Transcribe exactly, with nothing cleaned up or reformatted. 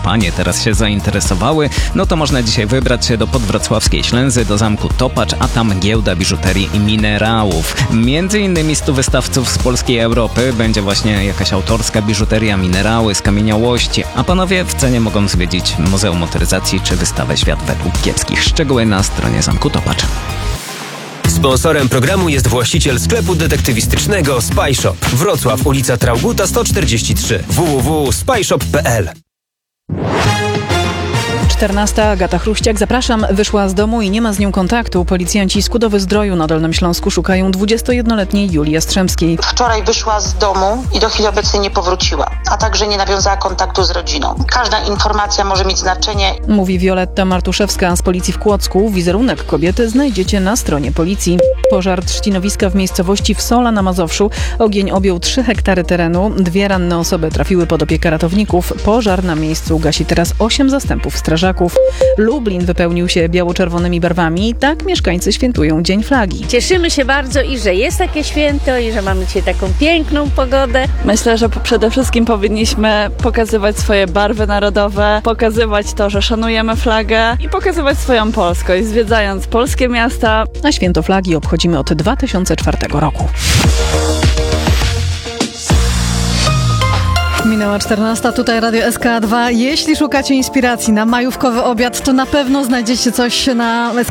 panie teraz się zainteresowały, no to można dzisiaj wybrać się do podwrocławskiej Ślęzy, do zamku Topacz, a tam giełda biżuterii i minerałów. Między innymi stu wystawców z Polski i Europy, będzie właśnie jakaś autorska biżuteria, minerały, skamieniałości, a panowie w cenie mogą zwiedzić Muzeum Motoryzacji czy wystawę Świat według kiepskich. Szczegóły na stronie zamku Topacz. Sponsorem programu jest właściciel sklepu detektywistycznego Spy Shop. Wrocław, ulica Traugutta sto czterdzieści trzy. w w w kropka spyshop kropka p l. czternasta. Agata Chruściak, zapraszam. Wyszła z domu i nie ma z nią kontaktu. Policjanci z Kudowy-Zdroju na Dolnym Śląsku szukają dwudziestojednoletniej Julii Jastrzębskiej. Wczoraj wyszła z domu i do chwili obecnej nie powróciła, a także nie nawiązała kontaktu z rodziną. Każda informacja może mieć znaczenie. Mówi Wioletta Martuszewska z Policji w Kłodzku. Wizerunek kobiety znajdziecie na stronie policji. Pożar trzcinowiska w miejscowości Wsola na Mazowszu. Ogień objął trzy hektary terenu. Dwie ranne osoby trafiły pod opiekę ratowników. Pożar na miejscu gasi teraz osiem zastępów strażaków. Lublin wypełnił się biało-czerwonymi barwami. Tak mieszkańcy świętują Dzień Flagi. Cieszymy się bardzo i że jest takie święto i że mamy dzisiaj taką piękną pogodę. Myślę, że przede wszystkim powinniśmy pokazywać swoje barwy narodowe, pokazywać to, że szanujemy flagę i pokazywać swoją polskość, zwiedzając polskie miasta. A święto flagi obchodzimy od dwa tysiące czwartego roku. Minęła czternasta, tutaj Radio S K dwa. Jeśli szukacie inspiracji na majówkowy obiad, to na pewno znajdziecie coś na